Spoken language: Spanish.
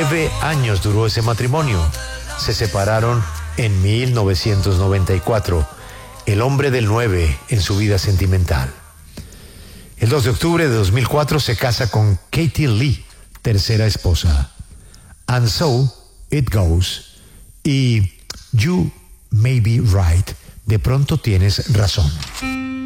9 años duró ese matrimonio. Se separaron en 1994. El hombre del 9 en su vida sentimental. El 2 de octubre de 2004 se casa con Katie Lee, tercera esposa. And So It Goes y You May Be Right. De pronto tienes razón.